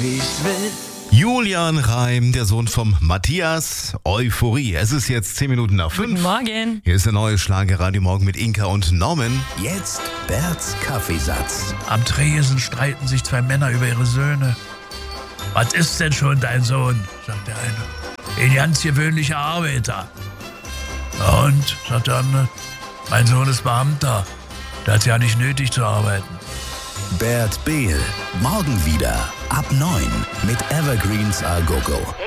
wie ich's will. Julian Reim, der Sohn vom Matthias, Euphorie. Es ist jetzt 10 Minuten nach 5. Guten Morgen. Hier ist der neue Schlagerradio Morgen mit Inka und Norman. Jetzt Berts Kaffeesatz. Am Tresen streiten sich 2 Männer über ihre Söhne. Was ist denn schon dein Sohn? Sagt der eine. Ein ganz gewöhnlicher Arbeiter. Und, sagt der andere, mein Sohn ist Beamter. Der hat ja nicht nötig zu arbeiten. Bert Behl. Morgen wieder ab 9 mit Evergreens A Go Go.